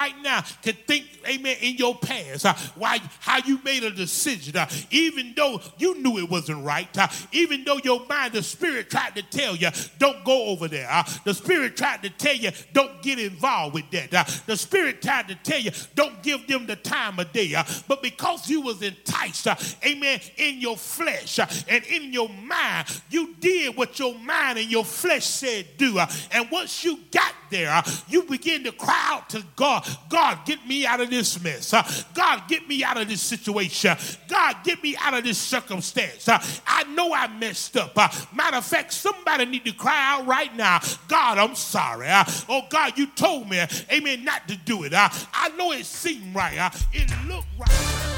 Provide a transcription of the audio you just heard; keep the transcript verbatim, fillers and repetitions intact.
right now can think, amen, in your past, uh, why, how you made a decision, uh, even though you knew it wasn't right, uh, even though your mind, the spirit tried to tell you, don't go over there. Uh, the spirit tried to tell you, don't get involved with that. Uh, the spirit tried to tell you, don't give them the time of day. Uh, but because you was enticed, uh, amen, in your flesh uh, and in your mind, you did what your mind and your flesh said do. Uh, and once you got there, uh, you begin to cry out to God, God, get me out of this mess. Uh, God, get me out of this situation. God, get me out of this circumstance. Uh, I know I messed up. Uh, matter of fact, somebody need to cry out right now, God, I'm sorry. Uh, oh, God, you told me, amen, not to do it. Uh, I know it seemed right. Uh, it looked right.